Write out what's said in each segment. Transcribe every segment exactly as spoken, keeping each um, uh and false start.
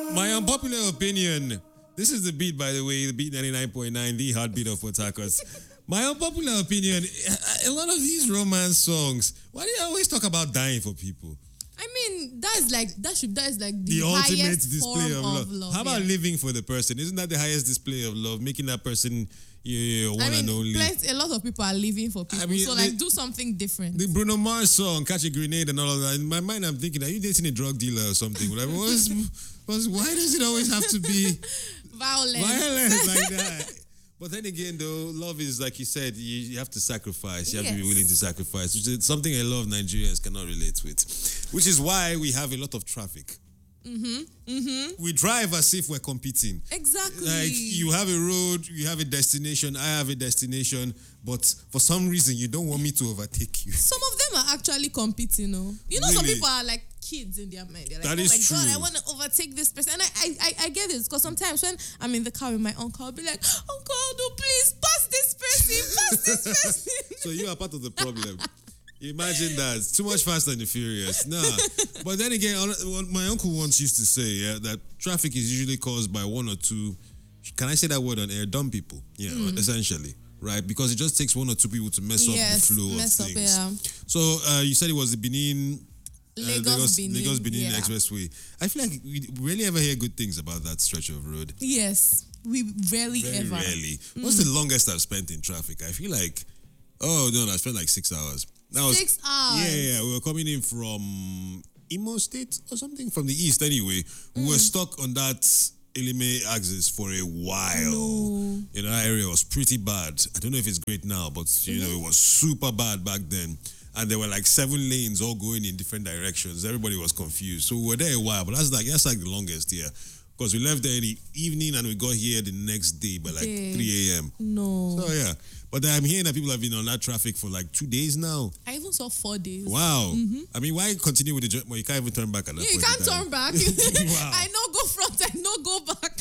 My unpopular opinion. This is the beat, by the way, the beat ninety-nine point nine, the heartbeat of Port Harcourt. My unpopular opinion, a lot of these romance songs, why do you always talk about dying for people? I mean, that's like that should that is like The the, ultimate highest display form of love. of love. How about yeah. living for the person? Isn't that the highest display of love? Making that person your one I mean, and only. plenty, a lot of people are living for people. I mean, so the- like, do something different. The Bruno Mars song, Catch a Grenade and all of that. In my mind, I'm thinking, are you dating a drug dealer or something? Like, what's, what's, why does it always have to be Violence. violence like that? But then again, though, love is, like you said, you, you have to sacrifice. You have to be Yes. willing to sacrifice, which is something a lot of Nigerians cannot relate with. Which is why we have a lot of traffic. Mm-hmm. Mm-hmm. We drive as if we're competing. Exactly. Like, you have a road, you have a destination, I have a destination, but for some reason, you don't want me to overtake you. Some of them are actually competing, no? You know, some Really? people are like kids in their mind. They're like, That oh is my God, true. I want to overtake this person. And I, I, I, I get it because sometimes when I'm in the car with my uncle, I'll be like, Uncle Aldo, please pass this person, pass this person. So you are part of the problem. Imagine that. It's too much Fast and the Furious. Nah. But then again, what my uncle once used to say, yeah, that traffic is usually caused by one or two, can I say that word on air? Dumb people. Yeah, essentially. Right? Because it just takes one or two people to mess Yes, up the flow mess of up, things. yeah. So uh, you said it was the Benin... uh, Lagos, Benin. Lagos Benin yeah. Expressway. I feel like we rarely ever hear good things about that stretch of road. Yes, we rarely Very ever. rarely. What's the longest I've spent in traffic? I feel like, oh no, no I spent like six hours. That was, Six hours. Yeah, yeah, we were coming in from Imo State or something, from the east anyway. We were stuck on that Elime axis for a while. No. You know, that area was pretty bad. I don't know if it's great now, but you know, it was super bad back then. And there were like seven lanes all going in different directions. Everybody was confused. So we were there a while, but that's like that's like the longest here. Because we left there in the evening and we got here the next day by like Day. three a.m. No. So yeah. But I'm hearing that people have been on that traffic for like two days now. I even saw four days. Wow. I mean, why continue with the journey? Well, you can't even turn back at that You, you point in can't time. turn back. Wow. I know go front, I know go back.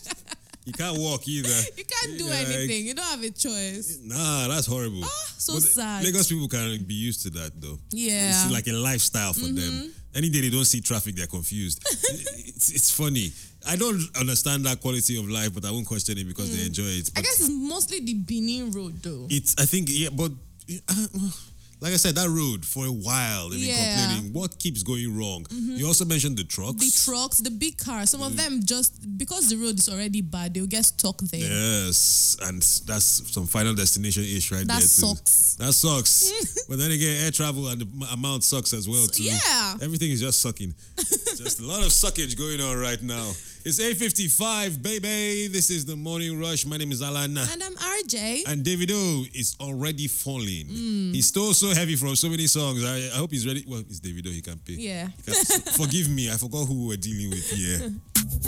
You can't walk either. You can't do Like, anything. You don't have a choice. Nah, that's horrible. so But sad. Lagos people can be used to that though. Yeah. It's like a lifestyle for them. Any day they don't see traffic, they're confused. it's, it's funny. I don't understand that quality of life, but I won't question it because they enjoy it. I But guess it's mostly the Benin Road though. it's, I think, yeah, but uh, like I said, that road for a while, they've been Yeah. complaining. What keeps going wrong? You also mentioned the trucks. The trucks, the big cars, some of them just because the road is already bad, they'll get stuck there. Yes, and that's some final destination ish right That there too. sucks. That sucks. But then again, air travel and the m- amount sucks as well too. yeah. Everything is just sucking. Just a lot of suckage going on right now. It's eight fifty-five, baby. This is the Morning Rush. My name is Alan. And I'm R J. And Davido is already falling. He's still so heavy from so many songs. I, I hope he's ready. Well, it's Davido. He can pay. Yeah. He can, forgive me. I forgot who we were dealing with here.